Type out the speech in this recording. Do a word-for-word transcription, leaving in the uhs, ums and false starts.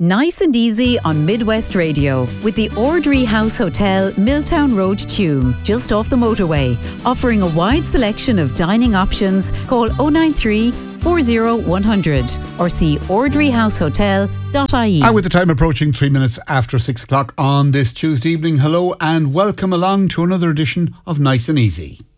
Nice and easy on Midwest Radio with the Ordry House Hotel, Milltown Road, Tuam, just off the motorway. Offering a wide selection of dining options. Call oh nine three, four oh one hundred or see ordry house hotel dot I E. And with the time approaching three minutes after six o'clock on this Tuesday evening, hello and welcome along to another edition of Nice and Easy.